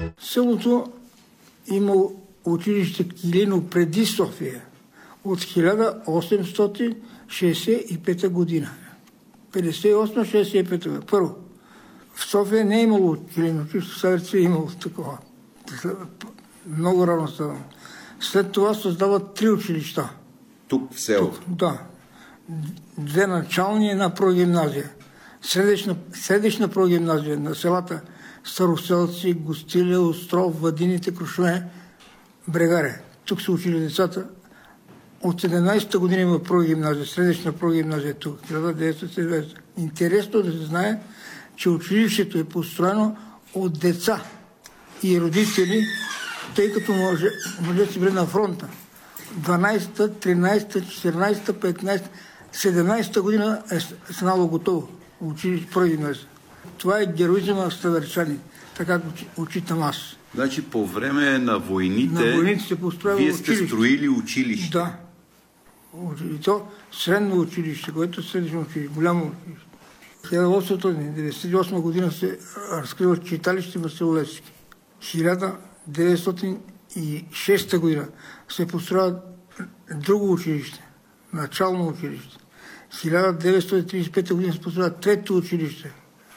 Селото има училище Килино преди София от 1865 година. 58-65 година. Първо, в София не е имало Килино училище, в Саверци е имало такова. Много рано става. След това създават 3 училища. Тук в селото? Да. 2 начални и 1 прогимназия. Средищна прогимназия на селата Староселци, Гостилия, Остров, Вадините, Крушове, Брегаре. Тук са учили децата. От 17-та година има прогимназия, средищна прогимназия тук, 1970. Интересно да се знае, че училището е построено от деца и родители, тъй като мъжете си били на фронта. 12-та, 13-та, 14-та, 15-та, 17-та година е станало готово. Училище прогимназия. Това е героизъм на ставерчани, така учитам аз. Значи по време на войните вие сте строили училище? Да. И то средно училище, което е средно училище, голямо училище. 1898 година се разкрива читалище Васил Левски. 1906 година се построява друго училище, начално училище. 1935 година се построява трето училище.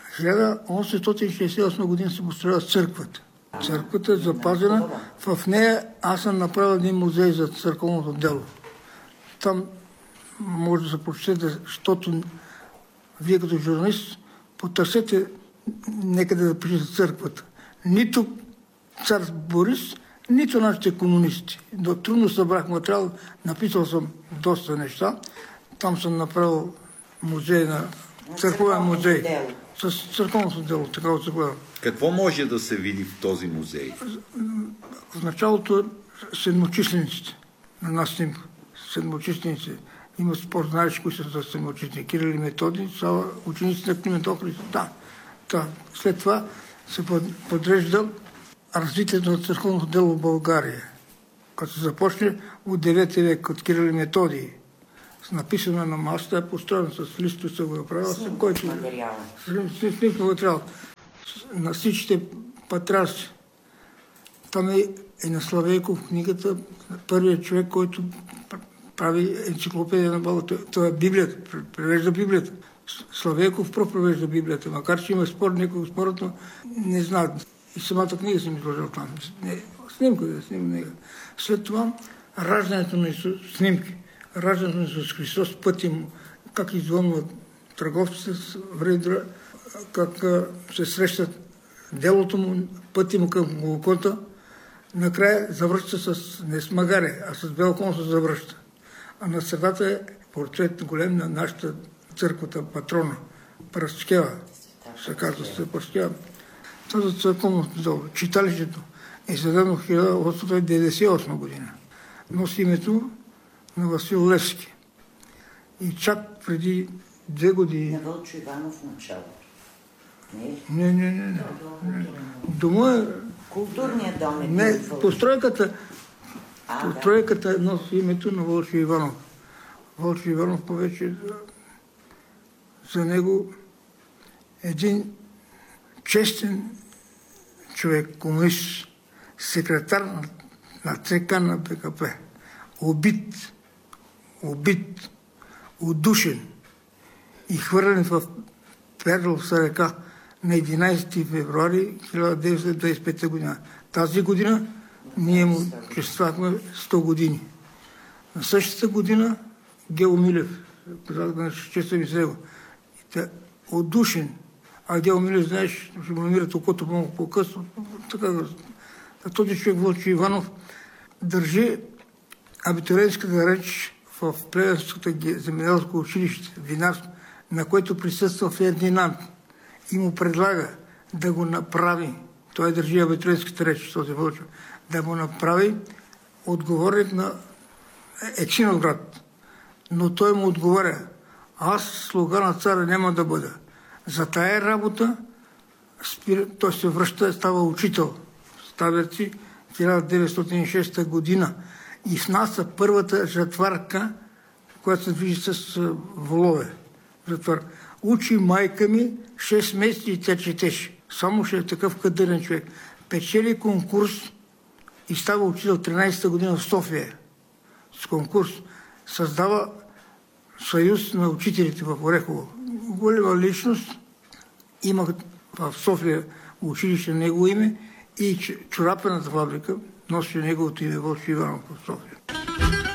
1868 година се построява църквата. Църквата е запазена. В нея аз съм направил един музей за църковното дело. Там може да се прочете, защото вие като журналист потърсете некъде да пишете църквата. Нито цар Борис, нито нашите комунисти. Но трудно събрах материал, написал съм доста неща. Там съм направил музей на църковен музей. С църковното дело, така отзаглавя. Какво може да се види в този музей? В началото седмочислениците на нас снимка. Седмочисленици. Има спор, знаеш кои са за седмочисленици. Кирил и Методий, са учениците на Климент Охридов. Да. След това се подрежда развитието на църковното дело в България. Като се започне от 9 век от Кирил и Методий. Написано на масата, е построено с листове, се го направил, който снимка материал. На всичките патриарси. Там е на Славейков книгата, първият човек, който прави енциклопедия на България. Това е Библията, превежда Библията. Славейков провежда Библията, макар че има спор, някой спорът, но не знаят. И самата книга съм изложил там. Снимка да снимка. След това раждането на Исус, снимки. Раждането на Исус Христос, пътя му, как извънват търговците с вредра, как се срещат делото му, пътя му към Голгота. Накрая завръща не с магаре, а с бял кон се завръща. А на средата е портрет голем на нашата църквата, патрона, Параскева. Се казва се Параскева. Това за църковното дело. Читалището е създадено в 1898 година. Носи името на Васил Левски. И чак преди 2 години... На Вълчо Иванов начало. Не. Дома е... Културният дом е... Не, постройката носи името на Вълчо Иванов. Вълчо Иванов повече за него един честен човек, комунист, секретар на ЦК на БКП. Убит, удушен и хвърлен в Перловска река на 11 февруари 1925 година. Тази година ние му чествахме 100 години. На същата година Гео Милев, честваме с него, удушен. А Гео Милев, знаеш, ще му намират окото много по-късно. Този човек, Вълчо Иванов, държи абитуриентската реч в Плевенското земеделско училище, винарство, на което присъства Фердинанд и му предлага да го направи, той държи абитуриентската реч, този Вълчо, да го направи отговорник на Ексиновград. Но той му отговаря: аз слуга на царя няма да бъда. За тая работа той се връща, става учител в Ставерци 1906 година и внася първата жатварка, която се движи с волове. Учи майка ми 6 месеца и тя четеше. Само ще е такъв кадърен човек. печели конкурс и става учител 13-та година в София. С конкурс създава съюз на учителите в Орехово. Голяма личност, има в София училище на негово име и чорапената фабрика носи неговото име Вълчо Иванов в София.